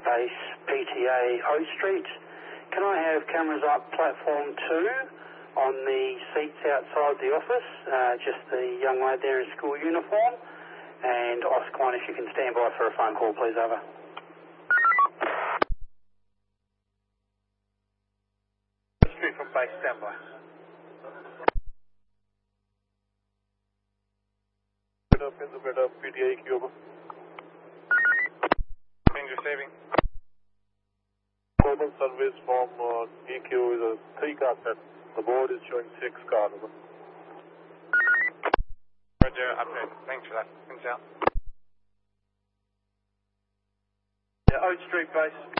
Base, PTA O Street. Can I have cameras up platform 2 on the seats outside the office? Just the young lady there in school uniform. And Oscar 1, if you can stand by for a phone call, please, over. Street from base, stand by. Better PTA Cuba. Range receiving. Common service from EQ is a 3-car set. The board is showing 6 cars. Roger, update. Thanks for that. Thanks, Al. Yeah, O Street base.